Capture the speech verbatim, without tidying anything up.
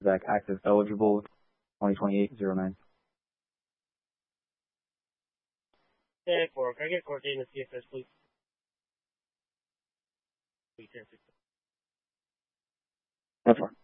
Zach active eligible twenty twenty-eight oh nine. ten four, can I get coordinated in the C F S, please? ten four.